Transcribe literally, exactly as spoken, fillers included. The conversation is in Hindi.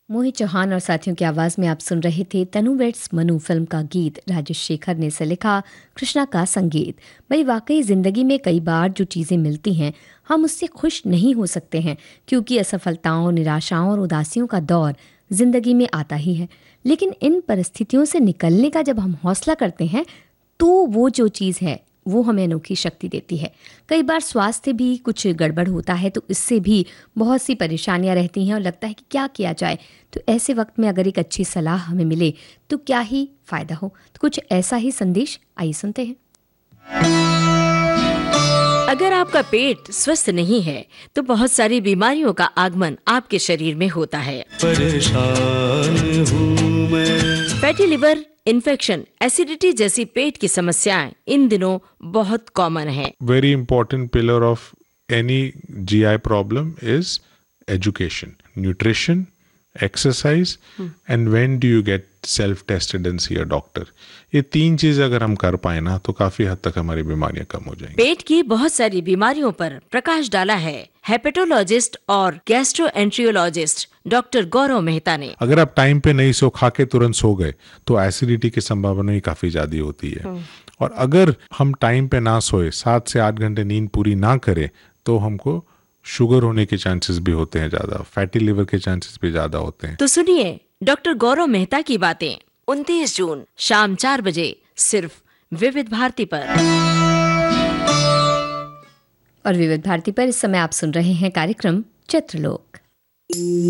मोहित चौहान और साथियों की आवाज में आप सुन रहे थे तनु वेड्स मनु फिल्म का गीत राजेश शेखर ने से लिखा, कृष्णा का संगीत। भाई वाकई जिंदगी में कई बार जो चीज़ें मिलती हैं हम उससे खुश नहीं हो सकते हैं, क्योंकि असफलताओं, निराशाओं और उदासियों का दौर जिंदगी में आता ही है। लेकिन इन परिस्थितियों से निकलने का जब हम हौसला करते हैं तो वो जो चीज़ है वो हमें अनोखी शक्ति देती है। कई बार स्वास्थ्य भी कुछ गड़बड़ होता है तो इससे भी बहुत सी परेशानियां रहती हैं और लगता है कि क्या किया जाए। तो ऐसे वक्त में अगर एक अच्छी सलाह हमें मिले तो क्या ही फ़ायदा हो। तो कुछ ऐसा ही संदेश आइए सुनते हैं। अगर आपका पेट स्वस्थ नहीं है तो बहुत सारी बीमारियों का आगमन आपके शरीर में होता है। परेशान हूँ मैं। फैटी लिवर, इन्फेक्शन, एसिडिटी जैसी पेट की समस्याएं इन दिनों बहुत कॉमन है। Very important pillar of any G I problem is education, nutrition, exercise, and when do you get self-tested and see a doctor. ये तीन चीज अगर हम कर पाए ना तो काफी हद तक हमारी बीमारियां कम हो जाएंगी। पेट की बहुत सारी बीमारियों पर प्रकाश डाला है हेपेटोलॉजिस्ट और गैस्ट्रोएंट्रियोलॉजिस्ट डॉक्टर गौरव मेहता ने। अगर आप टाइम पे नहीं सो खा के तुरंत सो गए तो एसिडिटी की संभावना ही काफी ज्यादा होती है। और अगर हम टाइम पे ना सोए, सात से आठ घंटे नींद पूरी ना करें तो हमको शुगर होने के चांसेस भी होते हैं ज्यादा, फैटी लिवर के चांसेस भी ज्यादा होते हैं। तो सुनिए डॉक्टर गौरव मेहता की बातें उनतीस जून शाम चार बजे सिर्फ विविध भारती पर। और विविध भारती पर इस समय आप सुन रहे हैं कार्यक्रम चित्रलोक।